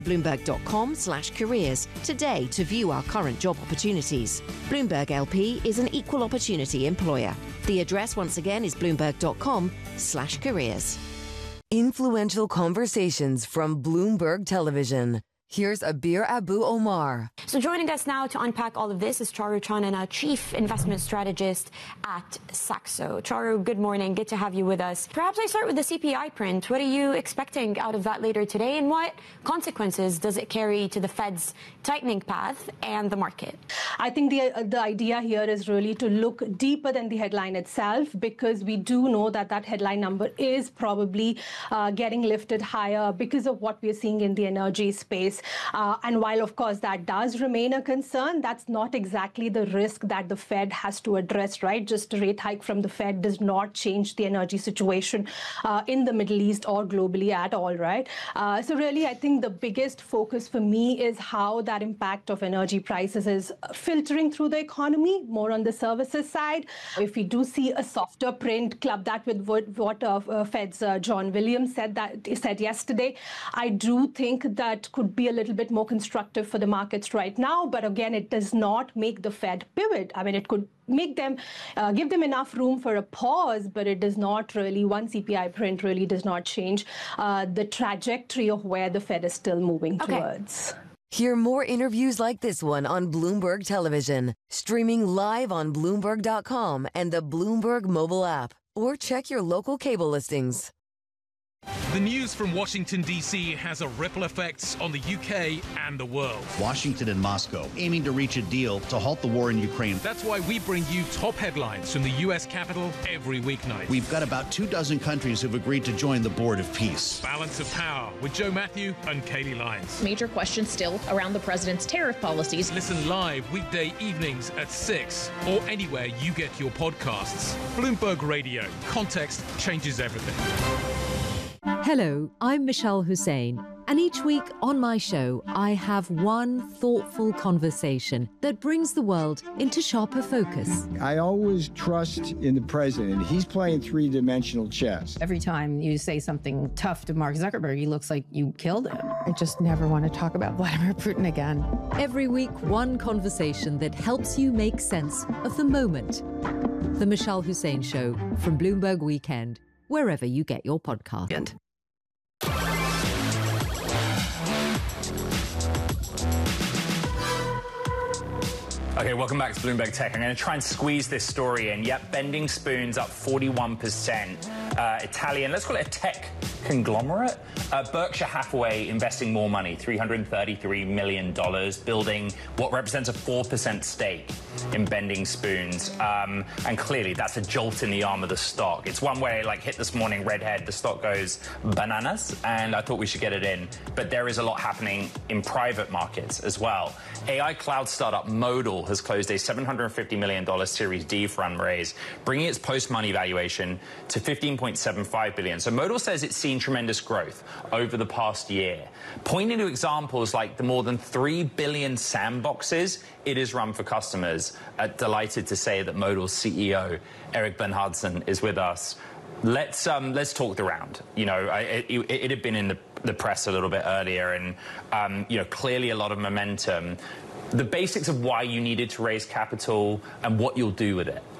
Bloomberg.com/careers today to view our current job opportunities. Bloomberg LP is an equal opportunity employer. The address once again is bloomberg.com/careers. Influential conversations from Bloomberg Television. Here's Abir Abu Omar. So joining us now to unpack all of this is Charu Chanana, Chief Investment Strategist at Saxo. Charu, good morning. Good to have you with us. Perhaps I start with the CPI print. What are you expecting out of that later today, and what consequences does it carry to the Fed's tightening path and the market? I think the idea here is really to look deeper than the headline itself, because we do know that that headline number is probably getting lifted higher because of what we're seeing in the energy space. And while, of course, that does remain a concern, that's not exactly the risk that the Fed has to address, right? Just a rate hike from the Fed does not change the energy situation in the Middle East or globally at all, right? So really, I think the biggest focus for me is how that impact of energy prices is filtering through the economy, more on the services side. If we do see a softer print, club that with what Fed's John Williams said yesterday, I do think that could be a little bit more constructive for the markets right now. But again, it does not make the Fed pivot. I mean, it could make them, give them enough room for a pause, but it does not really, one CPI print really does not change the trajectory of where the Fed is still moving towards. Hear more interviews like this one on Bloomberg Television, streaming live on Bloomberg.com and the Bloomberg mobile app, or check your local cable listings. The news from Washington, D.C. has a ripple effects on the UK and the world. Washington and Moscow aiming to reach a deal to halt the war in Ukraine. That's why we bring you top headlines from the U.S. Capitol every weeknight. We've got about 24 countries who've agreed to join the Board of Peace. Balance of Power with Joe Matthew and Kaylee Lyons. Major questions still around the president's tariff policies. Listen live weekday evenings at 6 or anywhere you get your podcasts. Bloomberg Radio. Context changes everything. Hello, I'm Michelle Hussein, and each week on my show, I have one thoughtful conversation that brings the world into sharper focus. I always trust in the president. He's playing three-dimensional chess. Every time you say something tough to Mark Zuckerberg, he looks like you killed him. I just never want to talk about Vladimir Putin again. Every week, one conversation that helps you make sense of the moment. The Michelle Hussein Show from Bloomberg Weekend, wherever you get your podcast. Okay, welcome back to Bloomberg Tech. I'm going to try and squeeze this story in. Yep, Bending Spoons up 41%. Italian, let's call it a tech conglomerate. Berkshire Hathaway investing more money, $333 million, building what represents a 4% stake in Bending Spoons. And clearly, that's a jolt in the arm of the stock. It's one way, like, hit this morning, redhead, the stock goes bananas, and I thought we should get it in. But there is a lot happening in private markets as well. AI cloud startup Modal has closed a $750 million Series D fundraise, bringing its post-money valuation to $15.75 billion. So Modal says it's seen tremendous growth over the past year, pointing to examples like the more than 3 billion sandboxes it has run for customers. Delighted to say that Modal's CEO, Erik Bernhardsson, is with us. Let's talk the round. You know, it had been in the press a little bit earlier, and you know, clearly a lot of momentum. The basics of why you needed to raise capital and what you'll do with it.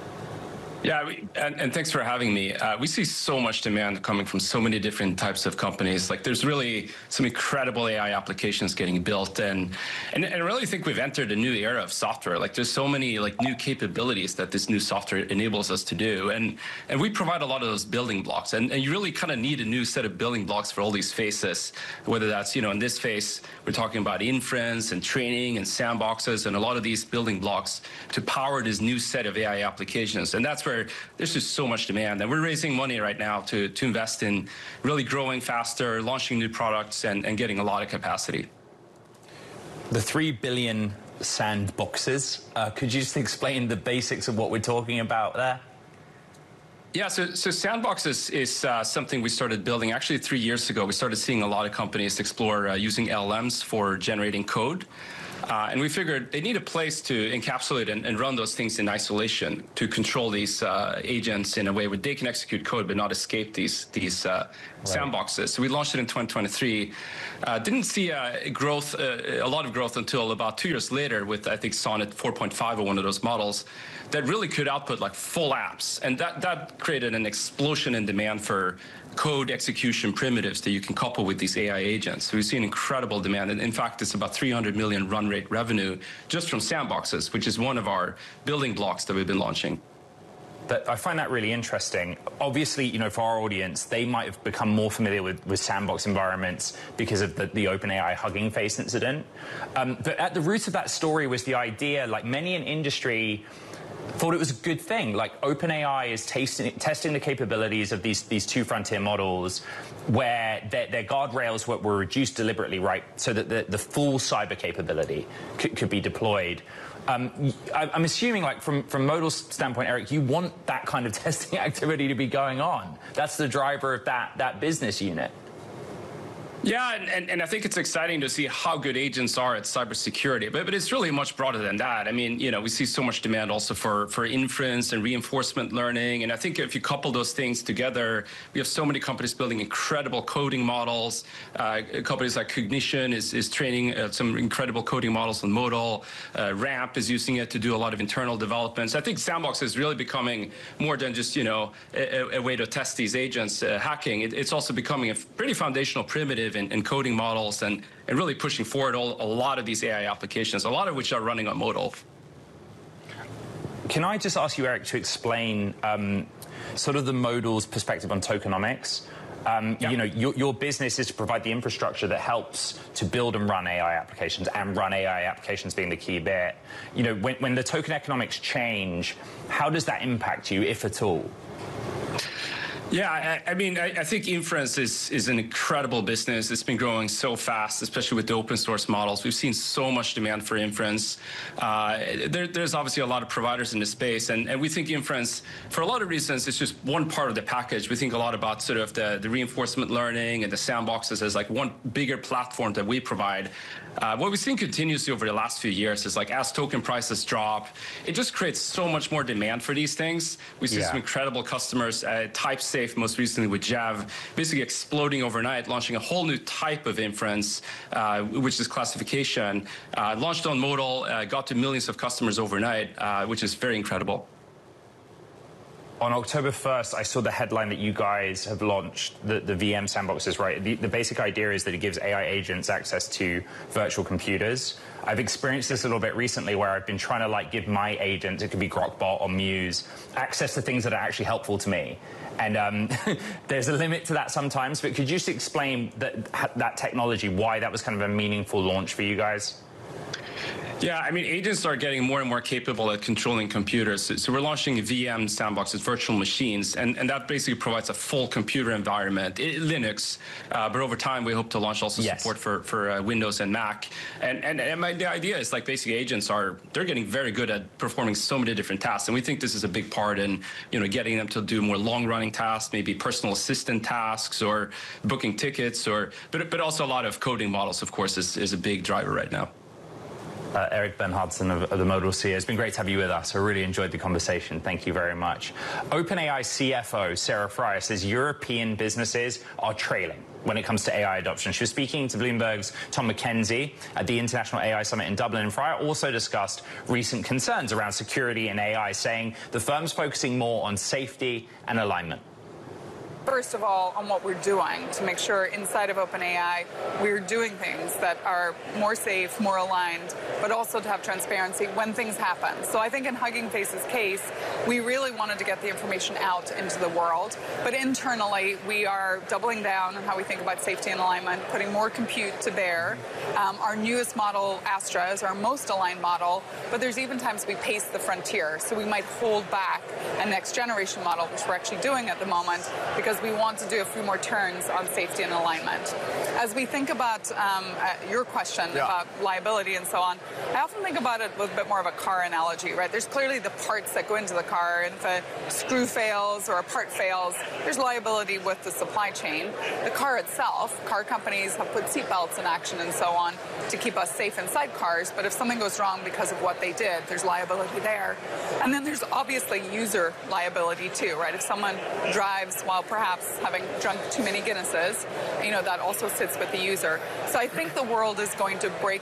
Yeah, and thanks for having me. We see so much demand coming from so many different types of companies. Like, there's really some incredible AI applications getting built, and I really think we've entered a new era of software. Like, there's so many new capabilities that this new software enables us to do, and we provide a lot of those building blocks. And you really kind of need a new set of building blocks for all these phases. Whether that's, in this phase, we're talking about inference and training and sandboxes and a lot of these building blocks to power this new set of AI applications. And that's where there's just so much demand, and we're raising money right now to invest in really growing faster, launching new products, and getting a lot of capacity. The 3 billion sandboxes, could you just explain the basics of what we're talking about there? Yeah, so Sandbox is something we started building actually 3 years ago. We started seeing a lot of companies explore using LLMs for generating code. And we figured they need a place to encapsulate and run those things in isolation to control these agents in a way where they can execute code but not escape these sandboxes. So we launched it in 2023. Didn't see a lot of growth until about 2 years later with, I think, Sonnet 4.5 or one of those models that really could output like full apps. And that created an explosion in demand for code execution primitives that you can couple with these AI agents. So we've seen incredible demand. And in fact, it's about 300 million run rate revenue just from sandboxes, which is one of our building blocks that we've been launching. I find that really interesting. Obviously, for our audience, they might have become more familiar with sandbox environments because of the OpenAI Hugging Face incident. But at the root of that story was the idea, like many in industry thought it was a good thing. Like OpenAI is testing the capabilities of these two frontier models where their guardrails were reduced deliberately, right, so that the full cyber capability could be deployed. I'm assuming, like, from Modal's standpoint, Eric, you want that kind of testing activity to be going on. That's the driver of that business unit. Yeah, and I think it's exciting to see how good agents are at cybersecurity, but it's really much broader than that. I mean, we see so much demand also for inference and reinforcement learning, and I think if you couple those things together, we have so many companies building incredible coding models. Companies like Cognition is training some incredible coding models on Modal. Ramp is using it to do a lot of internal developments. I think Sandbox is really becoming more than just, a way to test these agents hacking. It's also becoming a pretty foundational primitive in coding models and really pushing forward a lot of these AI applications, a lot of which are running on Modal. Can I just ask you, Eric, to explain sort of the Modal's perspective on tokenomics? Your business is to provide the infrastructure that helps to build and run AI applications, and run AI applications being the key bit. When the token economics change, how does that impact you, if at all? Yeah, I think inference is an incredible business. It's been growing so fast, especially with the open source models. We've seen so much demand for inference. There's obviously a lot of providers in this space, and we think inference, for a lot of reasons, is just one part of the package. We think a lot about sort of the reinforcement learning and the sandboxes as like one bigger platform that we provide. What we've seen continuously over the last few years is, like, as token prices drop, it just creates so much more demand for these things. We see some incredible customers, TypeSafe most recently with Jav, basically exploding overnight, launching a whole new type of inference, which is classification. Launched on Modal, got to millions of customers overnight, which is very incredible. On October 1st, I saw the headline that you guys have launched the VM sandboxes, right? The basic idea is that it gives AI agents access to virtual computers. I've experienced this a little bit recently where I've been trying to like give my agent, it could be Grokbot or Muse, access to things that are actually helpful to me. And there's a limit to that sometimes, but could you just explain that technology, why that was kind of a meaningful launch for you guys? Yeah, agents are getting more and more capable at controlling computers. So we're launching VM sandboxes, virtual machines, and that basically provides a full computer environment, Linux. But over time, we hope to launch also support for Windows and Mac. And the idea is, like, basically agents they're getting very good at performing so many different tasks. And we think this is a big part in, getting them to do more long-running tasks, maybe personal assistant tasks or booking tickets, but also a lot of coding models, of course, is a big driver right now. Eric Bernhardsson of the Modal CEO. It's been great to have you with us. I really enjoyed the conversation. Thank you very much. OpenAI CFO Sarah Friar says European businesses are trailing when it comes to AI adoption. She was speaking to Bloomberg's Tom McKenzie at the International AI Summit in Dublin, and Friar also discussed recent concerns around security and AI, saying the firm's focusing more on safety and alignment. First of all, on what we're doing to make sure inside of OpenAI we're doing things that are more safe, more aligned, but also to have transparency when things happen. So I think in Hugging Face's case, we really wanted to get the information out into the world, but internally we are doubling down on how we think about safety and alignment, putting more compute to bear. Our newest model, Astra, is our most aligned model, but there's even times we pace the frontier, so we might hold back a next generation model, which we're actually doing at the moment, because because we want to do a few more turns on safety and alignment. As we think about your question about liability and so on, I often think about it with a bit more of a car analogy, right? There's clearly the parts that go into the car, and if a screw fails or a part fails, there's liability with the supply chain. The car itself, car companies have put seatbelts in action and so on to keep us safe inside cars, but if something goes wrong because of what they did, there's liability there. And then there's obviously user liability too, right? If someone drives while perhaps having drunk too many Guinnesses, that also sits with the user. So I think the world is going to break